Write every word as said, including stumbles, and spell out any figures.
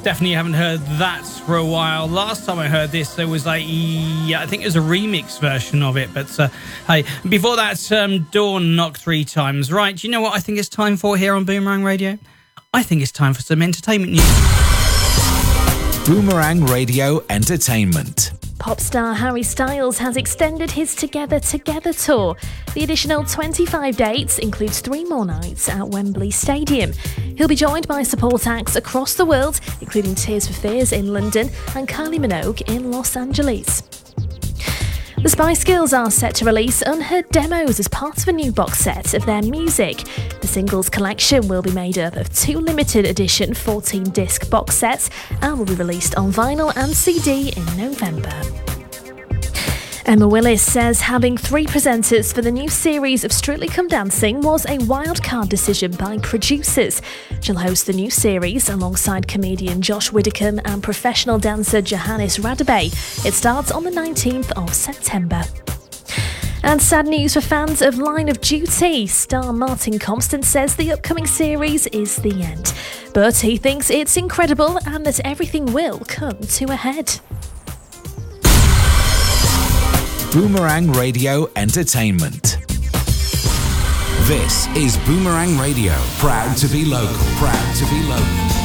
Definitely haven't heard that for a while. Last time I heard this, there was a, yeah, I think it was a remix version of it. But uh, hey, before that, um, Dawn knocked three times. Right, do you know what I think it's time for here on Boomerang Radio? I think it's time for some entertainment news. Boomerang Radio Entertainment. Pop star Harry Styles has extended his Together Together tour. The additional twenty-five dates includes three more nights at Wembley Stadium. He'll be joined by support acts across the world, including Tears for Fears in London and Kylie Minogue in Los Angeles. The Spice Girls are set to release unheard demos as part of a new box set of their music. The singles collection will be made up of two limited edition fourteen disc box sets and will be released on vinyl and C D in November. Emma Willis says having three presenters for the new series of Strictly Come Dancing was a wildcard decision by producers. She'll host the new series alongside comedian Josh Widdicombe and professional dancer Johannes Radebe. It starts on the nineteenth of September. And sad news for fans of Line of Duty. Star Martin Constant says the upcoming series is the end. But he thinks it's incredible and that everything will come to a head. Boomerang Radio Entertainment. This is Boomerang Radio, proud to be local, proud to be local.